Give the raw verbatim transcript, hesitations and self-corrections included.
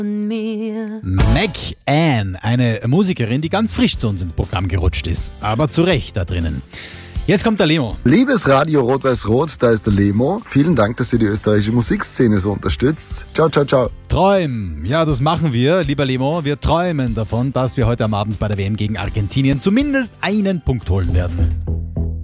Mac Ann, eine Musikerin, die ganz frisch zu uns ins Programm gerutscht ist. Aber zu Recht da drinnen. Jetzt kommt der Lemo. Liebes Radio Rot-Weiß-Rot, da ist der Lemo. Vielen Dank, dass ihr die österreichische Musikszene so unterstützt. Ciao, ciao, ciao. Träumen. Ja, das machen wir, lieber Lemo. Wir träumen davon, dass wir heute am Abend bei der W M gegen Argentinien zumindest einen Punkt holen werden.